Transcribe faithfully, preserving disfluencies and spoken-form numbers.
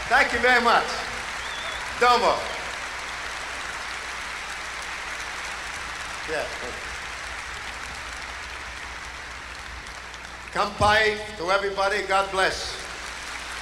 Thank you very much. Domo. Yeah. Kampai to everybody. God bless.